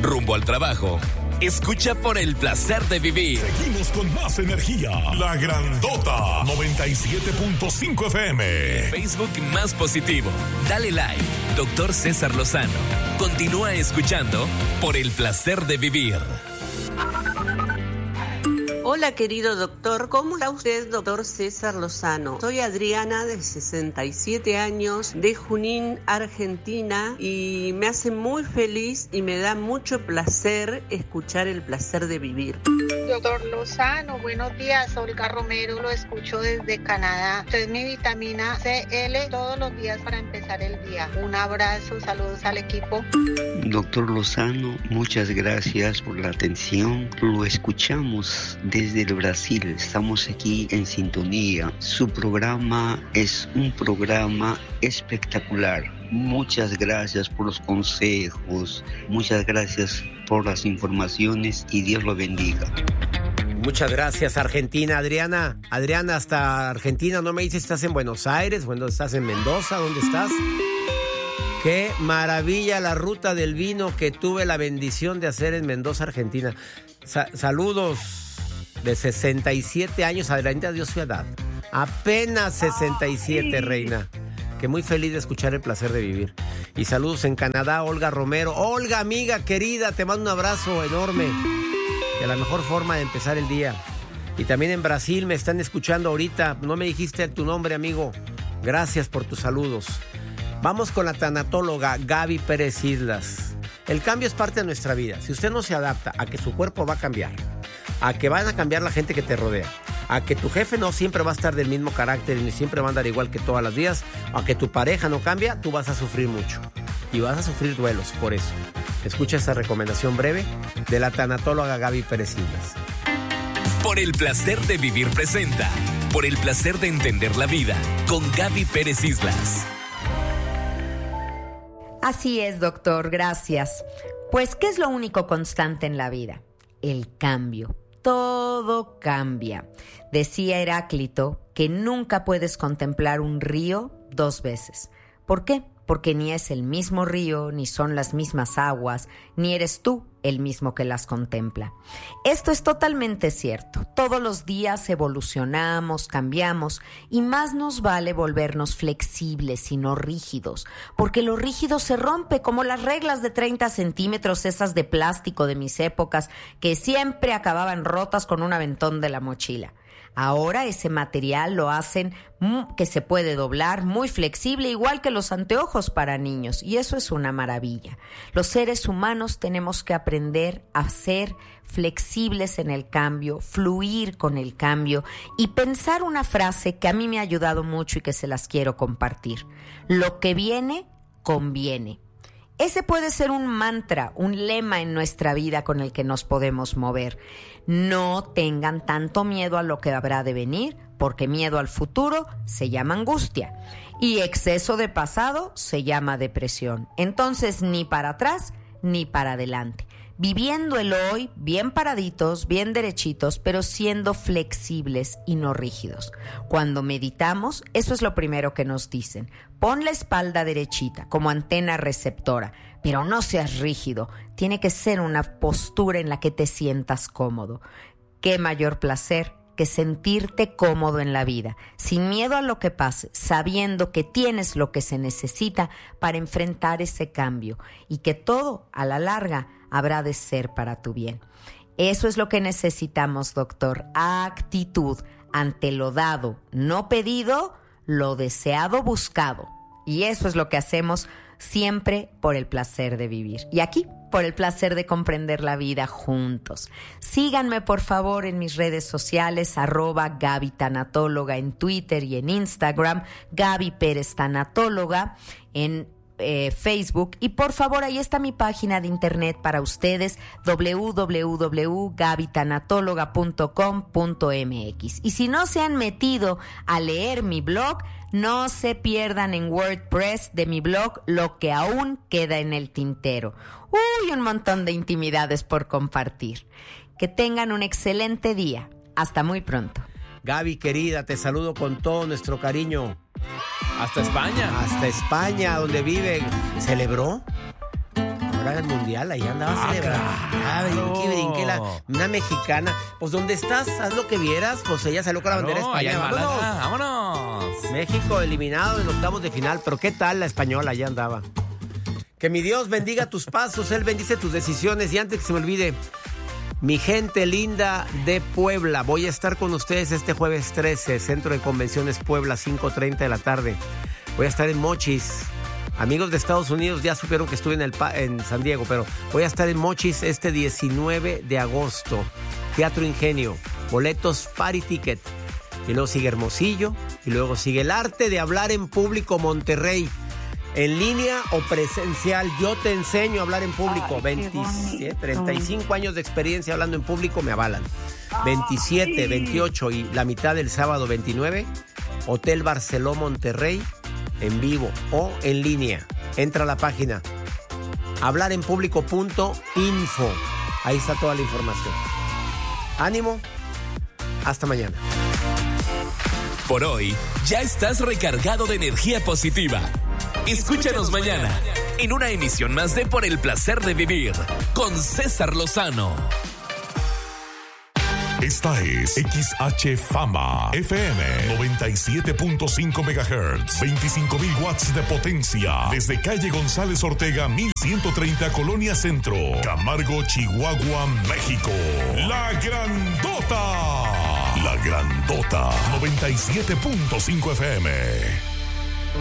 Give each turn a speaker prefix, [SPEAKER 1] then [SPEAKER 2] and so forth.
[SPEAKER 1] rumbo al trabajo, escucha Por el placer de vivir.
[SPEAKER 2] Seguimos con más energía. La Grandota 97.5 FM.
[SPEAKER 1] Facebook Más Positivo. Dale like. Dr. César Lozano. Continúa escuchando Por el placer de vivir.
[SPEAKER 3] Hola querido doctor, ¿cómo está usted, doctor César Lozano? Soy Adriana, de 67 años, de Junín, Argentina, y me hace muy feliz y me da mucho placer escuchar El placer de vivir.
[SPEAKER 4] Doctor Lozano, buenos días, Olga Romero, lo escucho desde Canadá. Usted es mi vitamina CL todos los días para empezar el día. Un abrazo, saludos al equipo.
[SPEAKER 5] Doctor Lozano, muchas gracias por la atención. Lo escuchamos desde el Brasil, estamos aquí en sintonía. Su programa es un programa espectacular. Muchas gracias por los consejos, muchas gracias por las informaciones y Dios lo bendiga.
[SPEAKER 6] Muchas gracias, Argentina. Adriana, hasta Argentina, ¿no me dices si estás en Buenos Aires? Bueno, ¿estás en Mendoza? ¿Dónde estás? Qué maravilla la ruta del vino que tuve la bendición de hacer en Mendoza, Argentina. Saludos de 67 años, Adriana, dio su edad. Apenas 67, reina. Que muy feliz de escuchar El placer de vivir. Y saludos en Canadá, Olga Romero. Olga, amiga querida, te mando un abrazo enorme. De la mejor forma de empezar el día. Y también en Brasil me están escuchando ahorita. No me dijiste tu nombre, amigo. Gracias por tus saludos. Vamos con la tanatóloga Gaby Pérez Islas. El cambio es parte de nuestra vida. Si usted no se adapta a que su cuerpo va a cambiar, a que van a cambiar la gente que te rodea, a que tu jefe no siempre va a estar del mismo carácter ni siempre va a andar igual que todos los días, a que tu pareja no cambia, tú vas a sufrir mucho. Y vas a sufrir duelos por eso. Escucha esta recomendación breve de la tanatóloga Gaby Pérez Islas.
[SPEAKER 1] Por el placer de vivir presenta Por el placer de entender la vida con Gaby Pérez Islas.
[SPEAKER 7] Así es, doctor, gracias. Pues, ¿qué es lo único constante en la vida? El cambio. Todo cambia. Decía Heráclito que nunca puedes contemplar un río dos veces. ¿Por qué? Porque ni es el mismo río, ni son las mismas aguas, ni eres tú el mismo que las contempla. Esto es totalmente cierto. Todos los días evolucionamos, cambiamos, y más nos vale volvernos flexibles y no rígidos, porque lo rígido se rompe, como las reglas de 30 centímetros, esas de plástico de mis épocas, que siempre acababan rotas con un aventón de la mochila. Ahora ese material lo hacen que se puede doblar, muy flexible, igual que los anteojos para niños, y eso es una maravilla. Los seres humanos tenemos que aprender a ser flexibles en el cambio, fluir con el cambio y pensar una frase que a mí me ha ayudado mucho y que se las quiero compartir. Lo que viene, conviene. Ese puede ser un mantra, un lema en nuestra vida con el que nos podemos mover. No tengan tanto miedo a lo que habrá de venir, porque miedo al futuro se llama angustia y exceso de pasado se llama depresión. Entonces, ni para atrás ni para adelante. Viviendo el hoy, bien paraditos, bien derechitos, pero siendo flexibles y no rígidos. Cuando meditamos, eso es lo primero que nos dicen. Pon la espalda derechita, como antena receptora, pero no seas rígido. Tiene que ser una postura en la que te sientas cómodo. Qué mayor placer que sentirte cómodo en la vida, sin miedo a lo que pase, sabiendo que tienes lo que se necesita para enfrentar ese cambio y que todo, a la larga, habrá de ser para tu bien. Eso es lo que necesitamos, doctor. Actitud ante lo dado, no pedido, lo deseado, buscado. Y eso es lo que hacemos siempre por el placer de vivir. Y aquí, por el placer de comprender la vida juntos. Síganme, por favor, en mis redes sociales, @Gaby Tanatóloga en Twitter y en Instagram, Gaby Pérez Tanatóloga en Facebook, y por favor, ahí está mi página de internet para ustedes, www.gabytanatóloga.com.mx. Y si no se han metido a leer mi blog, no se pierdan en WordPress de mi blog lo que aún queda en el tintero. Un montón de intimidades por compartir. Que tengan un excelente día. Hasta muy pronto.
[SPEAKER 6] Gaby, querida, te saludo con todo nuestro cariño.
[SPEAKER 8] Hasta España.
[SPEAKER 6] Hasta España, donde viven. ¿Celebró? ahora el mundial, ahí andaba celebrando. Brinque, una mexicana. Pues donde estás, haz lo que vieras. Pues ella salió con la bandera española.
[SPEAKER 8] ¡Vámonos!
[SPEAKER 6] México eliminado en octavos de final. Pero qué tal la española, allá andaba. Que mi Dios bendiga tus pasos, Él bendice tus decisiones. Y antes que se me olvide, mi gente linda de Puebla, voy a estar con ustedes este jueves 13, Centro de Convenciones Puebla, 5:30 de la tarde. Voy a estar en Mochis. Amigos de Estados Unidos ya supieron que estuve en San Diego, pero voy a estar en Mochis este 19 de agosto. Teatro Ingenio, boletos Party Ticket. Y luego sigue Hermosillo, y luego sigue el arte de hablar en público Monterrey. En línea o presencial, yo te enseño a hablar en público. 35 años de experiencia hablando en público me avalan. 27, 28 y la mitad del sábado 29, Hotel Barceló Monterrey, en vivo o en línea. Entra a la página hablarenpublico.info. Ahí está toda la información. Ánimo, hasta mañana.
[SPEAKER 1] Por hoy, ya estás recargado de energía positiva. Escúchanos mañana en una emisión más de Por el Placer de Vivir con César Lozano.
[SPEAKER 2] Esta es XH Fama FM 97.5 MHz, 25,000 watts de potencia, desde calle González Ortega 1130, Colonia Centro, Camargo, Chihuahua, México. La Grandota 97.5 FM.